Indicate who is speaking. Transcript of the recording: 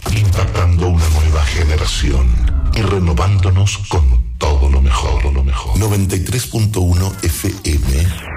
Speaker 1: impactando una nueva generación y renovándonos con todo lo mejor, lo mejor. 93.1 FM